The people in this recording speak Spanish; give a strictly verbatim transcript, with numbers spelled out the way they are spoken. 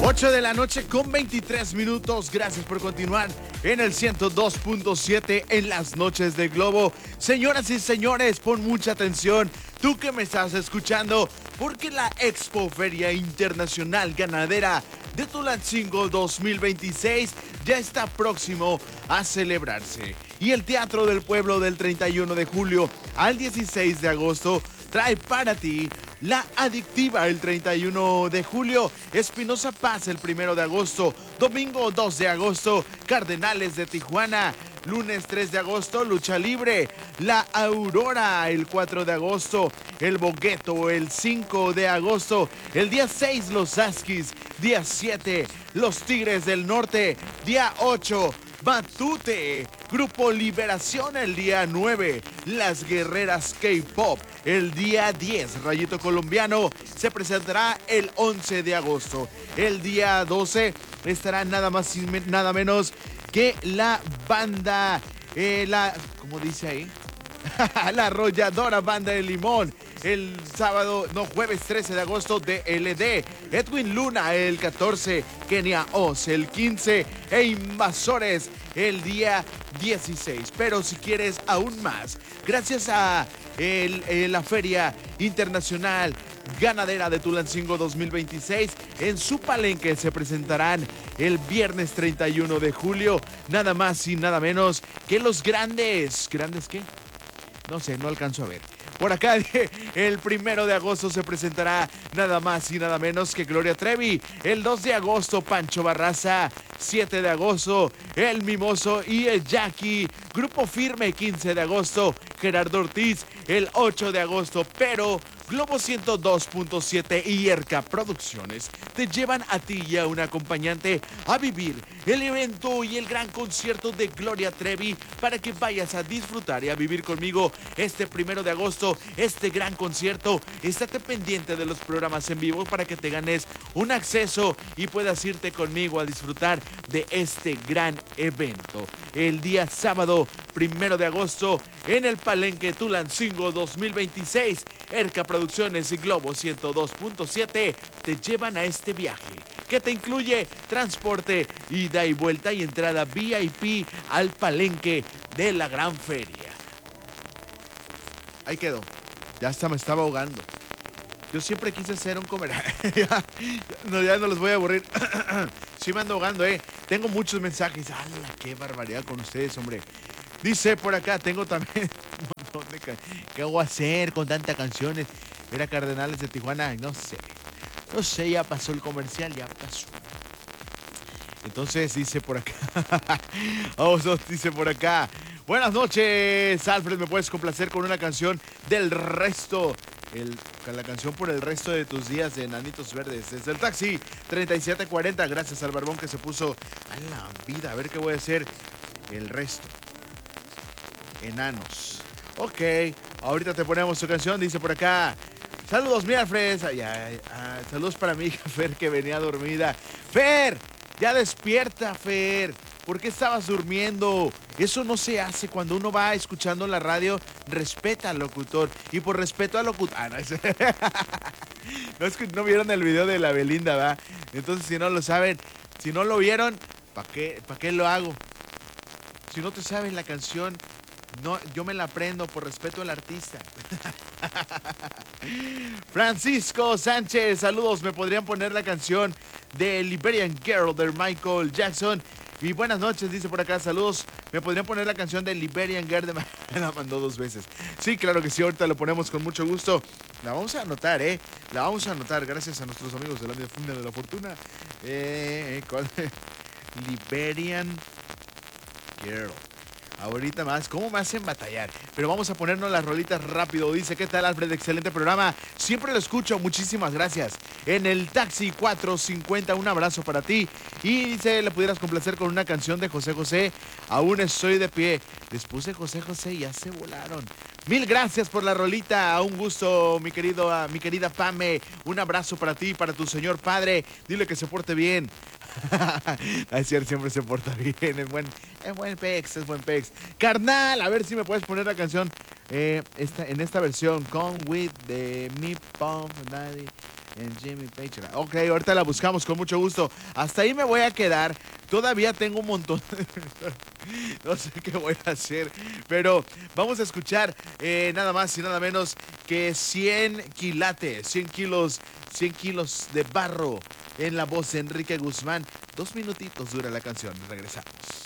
ocho de la noche con veintitrés minutos. Gracias por continuar en el ciento dos punto siete en las noches de Globo. Señoras y señores, pon mucha atención, tú que me estás escuchando, porque la Expo Feria Internacional Ganadera de Tulancingo dos mil veintiséis ya está próximo a celebrarse. Y el Teatro del Pueblo del treinta y uno de julio al dieciséis de agosto trae para ti La Adictiva el treinta y uno de julio, Espinosa Paz el primero de agosto, domingo dos de agosto, Cardenales de Tijuana, lunes tres de agosto, Lucha Libre, La Aurora el cuatro de agosto, El Bogueto el cinco de agosto, el día seis Los Askis, día siete Los Tigres del Norte, día ocho Matute, Grupo Liberación el día nueve, Las Guerreras K-Pop el día diez, Rayito Colombiano se presentará el once de agosto, el día doce estará nada más y nada menos que la banda, eh, la, ¿cómo dice ahí? La Arrolladora Banda de Limón. El sábado, no, jueves trece de agosto, D L D. Edwin Luna el catorce, Kenia Oz el quince e Invasores el día dieciséis. Pero si quieres aún más, gracias a el, el, la Feria Internacional Ganadera de Tulancingo dos mil veintiséis, en su palenque se presentarán el viernes treinta y uno de julio, nada más y nada menos que los grandes. ¿Grandes qué? No sé, no alcanzo a ver. Por acá, el primero de agosto se presentará nada más y nada menos que Gloria Trevi. El dos de agosto, Pancho Barraza. siete de agosto, El Mimoso y el Jackie. Grupo Firme, quince de agosto, Gerardo Ortiz. El ocho de agosto, Pero, Globo ciento dos punto siete y Erca Producciones te llevan a ti y a un acompañante a vivir el evento y el gran concierto de Gloria Trevi para que vayas a disfrutar y a vivir conmigo este primero de agosto, este gran concierto. Estate pendiente de los programas en vivo para que te ganes un acceso y puedas irte conmigo a disfrutar de este gran evento. El día sábado, primero de agosto, en el Palenque Tulancingo dos mil veintiséis, Erca Producciones y Globo ciento dos punto siete te llevan a este viaje que te incluye transporte, ida y vuelta y entrada V I P al Palenque de la Gran Feria. Ahí quedó. Ya hasta me estaba ahogando. Yo siempre quise ser un comercial. ya, no, ya no los voy a aburrir. Sí me ando ahogando, eh. Tengo muchos mensajes. ¡Hala, qué barbaridad con ustedes, hombre! Dice por acá, tengo también un montón de canciones. ¿Qué hago a hacer con tantas canciones? Era Cardenales de Tijuana, no sé. No sé, ya pasó el comercial, ya pasó. Entonces dice por acá. Vamos, dice por acá. Buenas noches, Alfred, ¿me puedes complacer con una canción del resto? El, la canción por el resto de tus días de Enanitos Verdes. Desde el taxi treinta y siete cuarenta. Gracias al barbón que se puso a la vida. A ver qué voy a hacer el resto. Enanos. Ok, ahorita te ponemos tu canción. Dice por acá. Saludos, mi Alfred. Ay, ay, ay, saludos para mi hija Fer, que venía dormida. Fer, ya despierta, Fer. ¿Por qué estabas durmiendo? Eso no se hace cuando uno va escuchando la radio. Respeta al locutor. Y por respeto al locutor... Ah, no, es... no es que no vieron el video de la Belinda, ¿verdad? Entonces, si no lo saben, si no lo vieron, ¿para qué, ¿para qué lo hago? Si no te sabes la canción, no, yo me la aprendo por respeto al artista. Francisco Sánchez, saludos. ¿Me podrían poner la canción de Liberian Girl de Michael Jackson? Y buenas noches, dice por acá, saludos. ¿Me podrían poner la canción de Liberian Girl de Ma-? La mandó dos veces. Sí, claro que sí, ahorita lo ponemos con mucho gusto. La vamos a anotar, ¿eh? La vamos a anotar, gracias a nuestros amigos de la Funda de la Fortuna. Eh, ¿cuál? Liberian Girl. Ahorita más, ¿cómo me hacen batallar? Pero vamos a ponernos las rolitas rápido. Dice, ¿qué tal, Alfred? Excelente programa. Siempre lo escucho, muchísimas gracias. En el taxi cuatrocientos cincuenta, un abrazo para ti. Y dice, ¿le pudieras complacer con una canción de José José? Aún estoy de pie. Les puse José José y ya se volaron. Mil gracias por la rolita. Un gusto, mi querido, mi querida Pame. Un abrazo para ti, para tu señor padre. Dile que se porte bien. Es cierto, siempre se porta bien. Es buen, es buen pex, es buen pex. Carnal, a ver si me puedes poner la canción eh, esta, en esta versión. Come with the me pump daddy. En Jimmy Page. Ok, ahorita la buscamos con mucho gusto. Hasta ahí me voy a quedar. Todavía tengo un montón. No sé qué voy a hacer. Pero vamos a escuchar eh, nada más y nada menos que cien quilates, cien kilos, cien kilos de barro en la voz de Enrique Guzmán. Dos minutitos dura la canción. Regresamos.